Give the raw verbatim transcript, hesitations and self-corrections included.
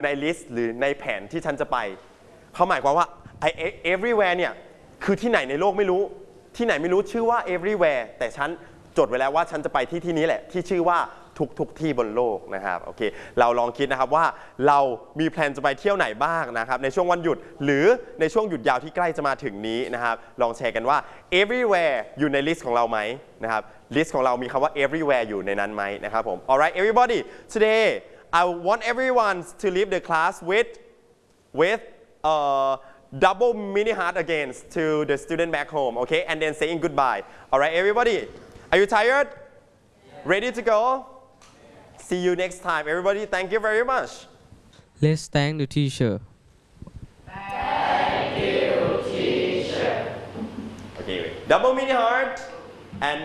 ในลิสต์หรือในแผนที่ฉันจะไปเขาหมายความว่าไอ้ everywhere เนี่ยคือที่ไหนในโลกไม่รู้ที่ไหนไม่รู้ชื่อว่า everywhere แต่ฉันจดไว้แล้วว่าฉันจะไปที่ที่นี้แหละที่ชื่อว่าทุกทุกที่บนโลกนะครับโอเคเราลองคิดนะครับว่าเรามีแพลนจะไปเที่ยวไหนบ้างนะครับในช่วงวันหยุดหรือในช่วงหยุดยาวที่ใกล้จะมาถึงนี้นะครับลองแชร์กันว่า everywhere อยู่ในลิสต์ของเราไหมนะครับลิสต์ของเรามีคำว่า everywhere อยู่ในนั้นไหมนะครับผม alright everybody today I want everyone to leave the class with with uh, double mini heart again to the student back home okay and then saying goodbye alright everybody are you tired ready to go see you next time everybody thank you very much Let's thank the teacher Thank you teacher okay double mini heart